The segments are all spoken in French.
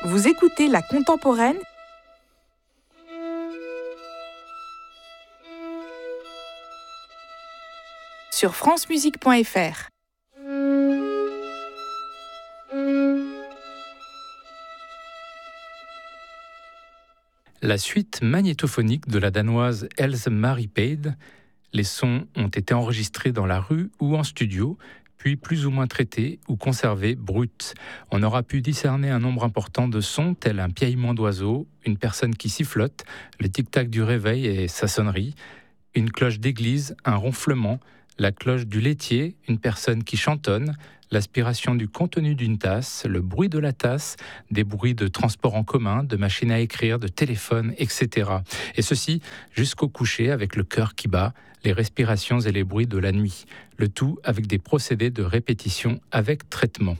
Vous écoutez La Contemporaine sur francemusique.fr. La suite magnétophonique de la danoise Else Marie Pade. Les sons ont été enregistrés dans la rue ou en studio, puis plus ou moins traités ou conservés bruts. On aura pu discerner un nombre important de sons tels un piaillement d'oiseau, une personne qui sifflote, le tic-tac du réveil et sa sonnerie, une cloche d'église, un ronflement, la cloche du laitier, une personne qui chantonne, l'aspiration du contenu d'une tasse, le bruit de la tasse, des bruits de transport en commun, de machines à écrire, de téléphone, etc. Et ceci jusqu'au coucher avec le cœur qui bat, les respirations et les bruits de la nuit. Le tout avec des procédés de répétition avec traitement.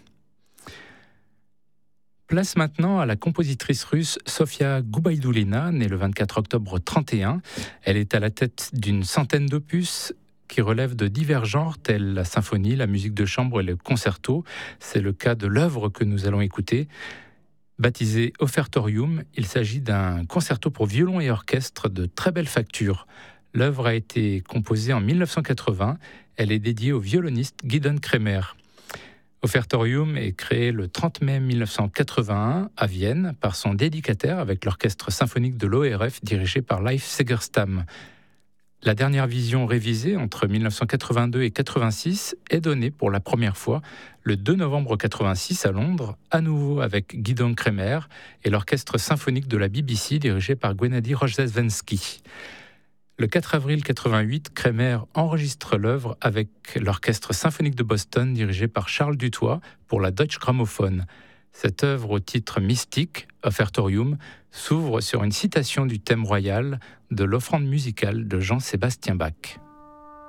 Place maintenant à la compositrice russe Sofia Gubaidulina, née le 24 octobre 1931. Elle est à la tête d'une centaine d'opus qui relèvent de divers genres tels la symphonie, la musique de chambre et le concerto. C'est le cas de l'œuvre que nous allons écouter. Baptisé Offertorium, il s'agit d'un concerto pour violon et orchestre de très belle facture. L'œuvre a été composée en 1980. Elle est dédiée au violoniste Gidon Kremer. Offertorium est créé le 30 mai 1981 à Vienne par son dédicataire avec l'orchestre symphonique de l'ORF dirigé par Leif Segerstam. La dernière vision révisée entre 1982 et 1986 est donnée pour la première fois le 2 novembre 1986 à Londres, à nouveau avec Gidon Kremer et l'orchestre symphonique de la BBC dirigé par Gennady Rozhdestvensky. Le 4 avril 1988, Kremer enregistre l'œuvre avec l'orchestre symphonique de Boston dirigé par Charles Dutoit pour la Deutsche Grammophon. Cette œuvre au titre mystique, Offertorium, s'ouvre sur une citation du thème royal de l'offrande musicale de Jean-Sébastien Bach.